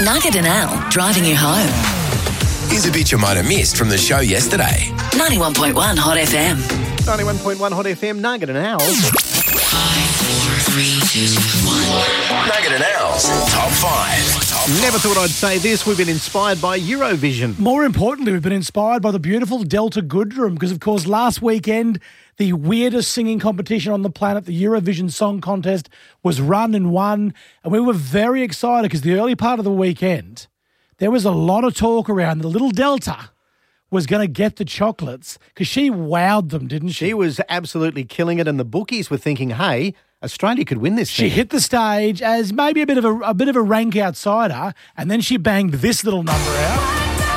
Nugget and Al driving you home. Here's a bit you might have missed from the show yesterday. 91.1 Hot FM. 91.1 Hot FM, Nugget and Al. 5, 4, 3, 2, 1. Nugget and Al's Top 5. Never thought I'd say this. We've been inspired by Eurovision. More importantly, we've been inspired by the beautiful Delta Goodrem because, of course, last weekend, the weirdest singing competition on the planet, the Eurovision Song Contest, was run and won. And we were very excited because the early part of the weekend, there was a lot of talk around the little Delta was going to get the chocolates because she wowed them, didn't she? She was absolutely killing it, and the bookies were thinking, hey, Australia could win this She thing. hit the stage as maybe a bit of a rank outsider, and then she banged this little number out.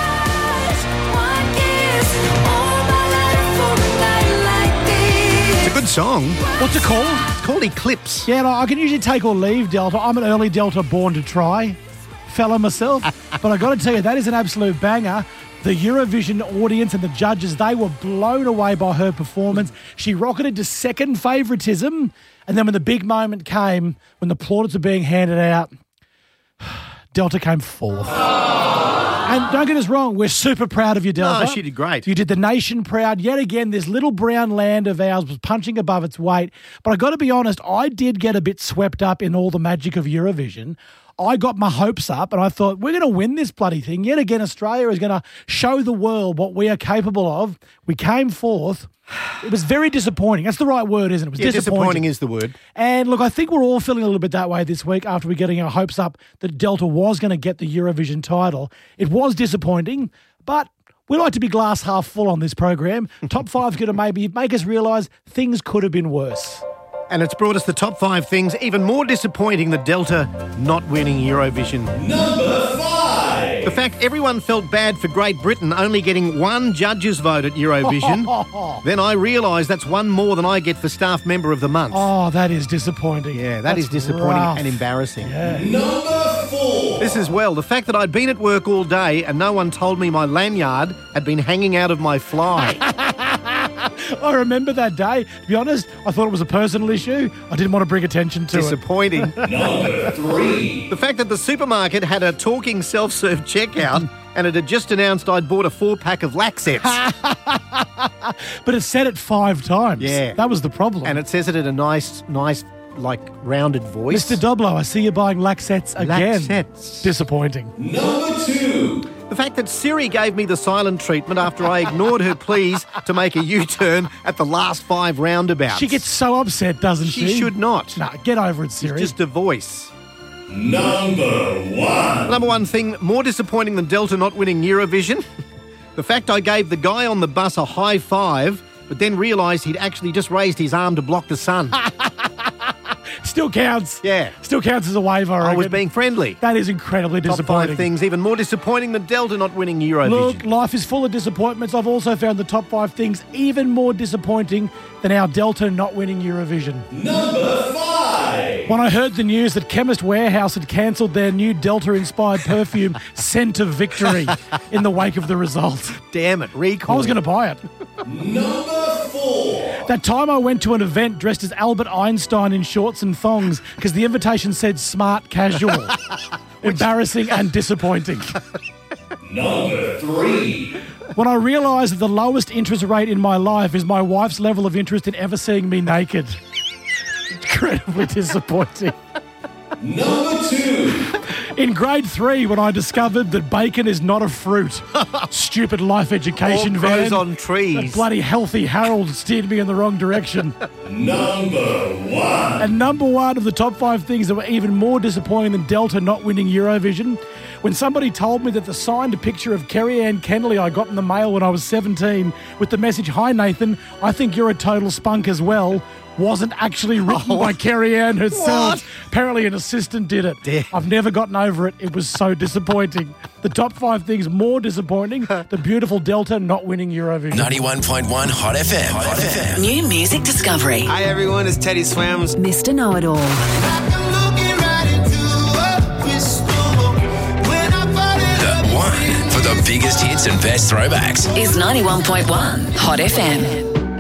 It's a good song. What's it called? It's called Eclipse. Yeah, I can usually take or leave Delta. I'm an early Delta born to try fella myself. But I got to tell you, that is an absolute banger. The Eurovision audience and the judges, they were blown away by her performance. She rocketed to second favouritism. And then when the big moment came, when the plaudits were being handed out, Delta came fourth. And don't get us wrong, we're super proud of you, Delta. No, she did great. You did the nation proud. Yet again, this little brown land of ours was punching above its weight. But I got to be honest, I did get a bit swept up in all the magic of Eurovision. I got my hopes up and I thought, we're going to win this bloody thing. Yet again, Australia is going to show the world what we are capable of. We came fourth. It was very disappointing. That's the right word, isn't it? It was Disappointing is the word. And look, I think we're all feeling a little bit that way this week after we're getting our hopes up that Delta was going to get the Eurovision title. It was disappointing, but we like to be glass half full on this program. Top 5's going to maybe make us realise things could have been worse. And it's brought us the top 5 things even more disappointing than Delta not winning Eurovision. Number 5. The fact everyone felt bad for Great Britain only getting one judge's vote at Eurovision. Then I realised that's one more than I get for Staff Member of the Month. Oh, that is disappointing. Yeah, that is disappointing rough. and embarrassing. Yeah. Number 4. This as well, the fact that I'd been at work all day and no one told me my lanyard had been hanging out of my fly. I remember that day. To be honest, I thought it was a personal issue. I didn't want to bring attention to it. Disappointing. Number 3. The fact that the supermarket had a talking self-serve checkout and it had just announced I'd bought a 4-pack of Laxets. But it said it 5 times. Yeah. That was the problem. And it says it in a nice, like, rounded voice. Mr. Doblo, I see you buying Laxets again. Laxets. Disappointing. Number 2. The fact that Siri gave me the silent treatment after I ignored her pleas to make a U-turn at the last 5 roundabouts. She gets so upset, doesn't she? She should not. No, get over it, Siri. It's just a voice. Number 1. Number one thing, more disappointing than Delta not winning Eurovision, the fact I gave the guy on the bus a high five, but then realised he'd actually just raised his arm to block the sun. Still counts. Yeah. Still counts as a wave, I reckon. I was being friendly. That is incredibly Top disappointing. 5 things, even more disappointing than Delta not winning Eurovision. Look, life is full of disappointments. I've also found the top 5 things even more disappointing than our Delta not winning Eurovision. Number 5. When I heard the news that Chemist Warehouse had cancelled their new Delta-inspired perfume, Scent of Victory, in the wake of the result. Damn it, recall. I was going to buy it. Number 4. That time I went to an event dressed as Albert Einstein in shorts and thongs because the invitation said smart casual. Embarrassing and disappointing. Number 3. When I realised that the lowest interest rate in my life is my wife's level of interest in ever seeing me naked. Incredibly disappointing. Number 2. In grade 3, when I discovered that bacon is not a fruit. Stupid life education All van. grows on That trees. bloody healthy Harold steered me in the wrong direction. Number 1. And number 1 of the top 5 things that were even more disappointing than Delta not winning Eurovision, when somebody told me that the signed picture of Kerry Ann Kennelly I got in the mail when I was 17 with the message, "Hi Nathan, I think you're a total spunk as well," wasn't actually written by Kerry Ann herself. What? Apparently an assistant did it. Damn. I've never gotten over it. It was so disappointing. The top 5 things more disappointing, the beautiful Delta not winning Eurovision. 91.1 Hot FM. Hot FM. New music discovery. Hi everyone, it's Teddy Swims. Mr. Know-It-All. The one for the biggest hits and best throwbacks. Is 91.1 Hot FM.